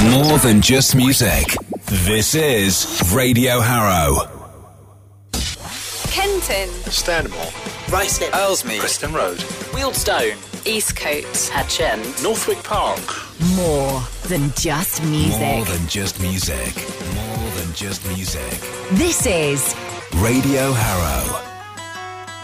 More than just music. This is Radio Harrow. Kenton, Stanmore, Ruislip, Earlsmead, Preston Road, Wealdstone, Eastcote, Hatchend, Northwick Park. More than just music. More than just music. More than just music. This is Radio Harrow.